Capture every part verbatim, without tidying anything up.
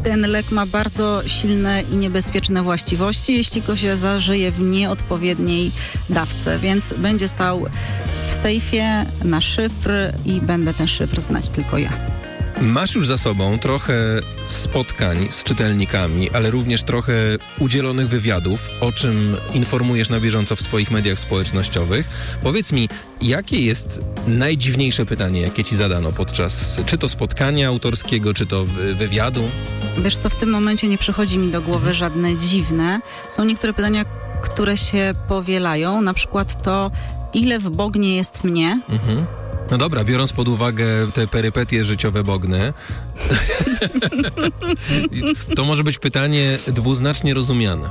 Ten lek ma bardzo silne i niebezpieczne właściwości, jeśli go się zażyje w nieodpowiedniej dawce, więc będzie stał w sejfie na szyfr i będę ten szyfr znać tylko ja. Masz już za sobą trochę spotkań z czytelnikami, ale również trochę udzielonych wywiadów, o czym informujesz na bieżąco w swoich mediach społecznościowych. Powiedz mi, jakie jest najdziwniejsze pytanie, jakie ci zadano podczas czy to spotkania autorskiego, czy to wywiadu? Wiesz co, w tym momencie nie przychodzi mi do głowy mhm. żadne dziwne. Są niektóre pytania, które się powielają, na przykład to, ile w Bognie jest mnie? Mhm. No dobra, biorąc pod uwagę te perypetie życiowe Bogny, to może być pytanie dwuznacznie rozumiane.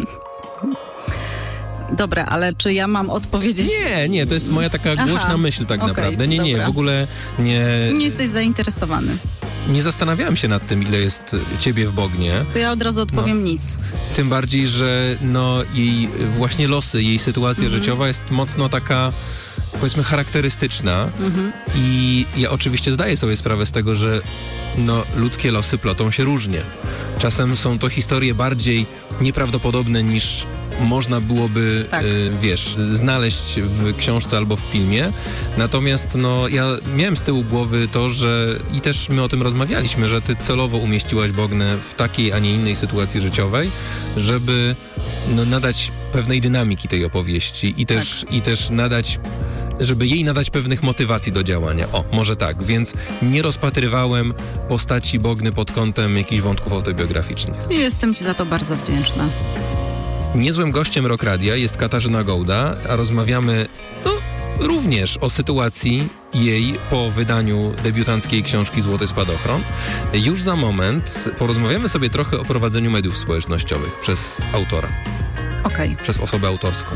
Dobra, ale czy ja mam odpowiedzieć? Nie, nie, to jest moja taka Aha, głośna myśl tak okay, naprawdę. Nie, dobra. nie, w ogóle nie... Nie jesteś zainteresowany. Nie zastanawiałem się nad tym, ile jest ciebie w Bognie. To ja od razu odpowiem no, nic. Tym bardziej, że no jej właśnie losy, jej sytuacja mhm. życiowa jest mocno taka, powiedzmy, charakterystyczna mhm. i ja oczywiście zdaję sobie sprawę z tego, że no, ludzkie losy plotą się różnie. Czasem są to historie bardziej nieprawdopodobne niż można byłoby, tak. y, wiesz, znaleźć w książce albo w filmie. Natomiast no, ja miałem z tyłu głowy to, że i też my o tym rozmawialiśmy, że ty celowo umieściłaś Bognę w takiej, a nie innej sytuacji życiowej, żeby no, nadać pewnej dynamiki tej opowieści i też, tak. i też nadać żeby jej nadać pewnych motywacji do działania. O, może tak. Więc nie rozpatrywałem postaci Bogny pod kątem jakichś wątków autobiograficznych. Jestem ci za to bardzo wdzięczna. Niezłym gościem Rock Radia jest Katarzyna Gołda, a rozmawiamy no, również o sytuacji jej po wydaniu debiutanckiej książki Złoty Spadochron. Już za moment porozmawiamy sobie trochę o prowadzeniu mediów społecznościowych przez autora. Okej. Okay. Przez osobę autorską.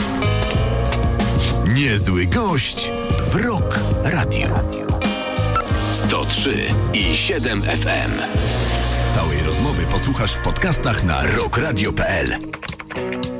Niezły gość w Rock Radio. sto trzy i siedem F M. Całej rozmowy posłuchasz w podcastach na rock radio kropka p l.